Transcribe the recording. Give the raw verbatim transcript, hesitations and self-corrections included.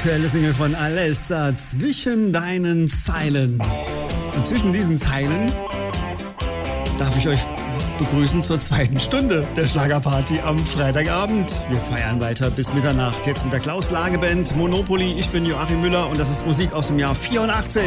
aktuelle Single von Alessa, Zwischen deinen Zeilen. Und zwischen diesen Zeilen darf ich euch begrüßen zur zweiten Stunde der Schlagerparty am Freitagabend. Wir feiern weiter bis Mitternacht. Jetzt mit der Klaus Lage Band Monopoly. Ich bin Joachim Müller und das ist Musik aus dem Jahr vierundachtzig.